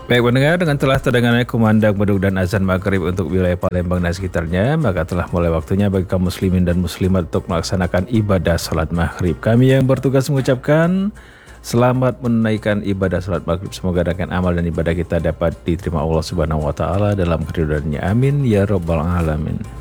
Baik pendengar, dengan telah terdengarnya kumandang beduk dan azan maghrib untuk wilayah Palembang dan sekitarnya, maka telah mulai waktunya bagi kaum muslimin dan muslimat untuk melaksanakan ibadah salat maghrib. Kami yang bertugas mengucapkan selamat menunaikan ibadah salat maghrib. Semoga dengan amal dan ibadah kita dapat diterima Allah Subhanahu wa taala dalam keridhaannya. Amin ya rabbal alamin.